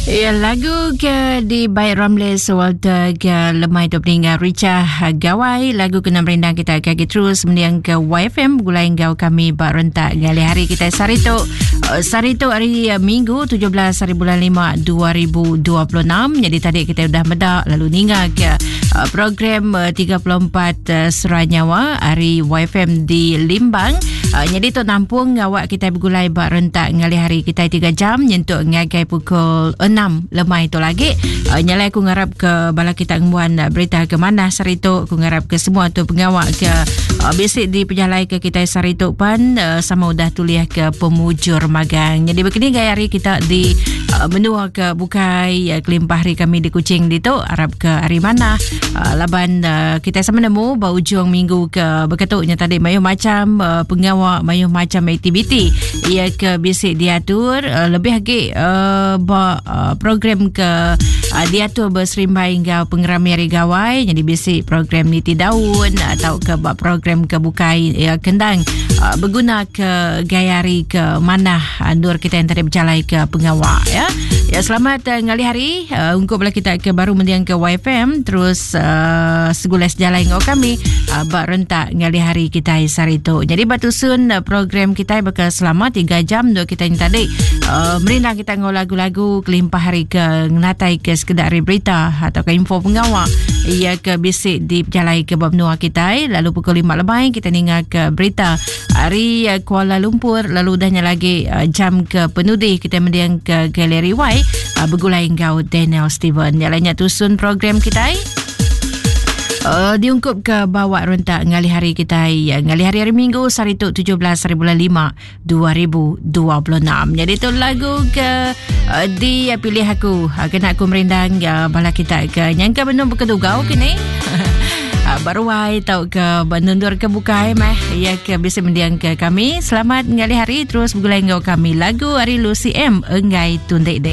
Ya, lagu ke di Baik Ramles Walter ke Lemai Topninga Richa Gawai. Lagu kena merindang kita kaki terus mendiang ke YFM gulai engkau kami bak rentak gali hari kita Sarito hari Minggu 17 hari bulan 5 2026. Jadi tadi kita dah medak lalu ninggal ke program 34 Seranyawa hari YFM di Limbang. Jadi tu nampung awak kita bergulai bak rentak ngali hari kita 3 jam nyentuk ngagai pukul 6 lemai tu lagi. Nyalai aku ngarap ke bala kita ngembuan berita ke mana Sarito. Aku ngarap ke semua tu pengawak ke basic di penjalai ke kita Sarito pan sama udah tuliah ke pemujur magang. Jadi begini gaya hari kita di menua ke bukai kelimpah hari kami di Kuching di tu harap ke hari mana laban kita sama nemu bau ujung minggu ke berketuknya tadi mayuh macam pengawak mayuh macam aktiviti ia ke basic diatur lebih lagi program ke diatur berserimbai hingga pengerami hari gawai. Jadi basic program niti daun atau ke program ke bukai kendang berguna ke gaya hari ke mana andur kita yang tadi berjalai ke pengawak ya. Ya, selamat ngali hari untuk bala kita ke baru mendiang ke YFM terus segulas jalan ngau kami bak rentak ngali hari kita Sarito. Jadi batusun program kita bakal selama 3 jam dua kita yang tadi merindang kita ngau lagu-lagu kelimpah hari ke natai ke sekedar berita atau ke info pengawak ia ke bisik di berjalai ke benua kita. Lalu pukul 5 lebih kita ningal ke berita hari Kuala Lumpur. Lalu dahnya lagi jam ke penudih kita mendiang ke Galeri Y bergulai engkau Daniel Steven. Jalannya tusun program kita diungkup ke bawa rentak ngali hari kita ngali hari Minggu Sarito 17 hari bulan 5 2026. Jadi tu lagu ke di pilih aku kena aku merindang bala kita ke nyangka benung berkedugau kini baruai tau ke benundur ke bukai ia ke bisa mendiang ke kami. Selamat ngali hari terus bergulai engkau kami lagu hari Lucy M Enggai Tunde.